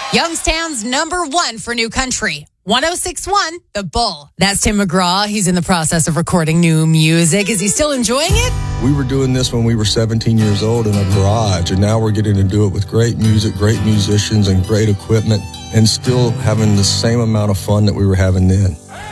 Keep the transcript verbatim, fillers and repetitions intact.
Youngstown's number one for new country. one oh six point one, The Bull. That's Tim McGraw. He's in the process of recording new music. Is he still enjoying it? We were doing this when we were seventeen years old in a garage, and now we're getting to do it with great music, great musicians, and great equipment, and still having the same amount of fun that we were having then.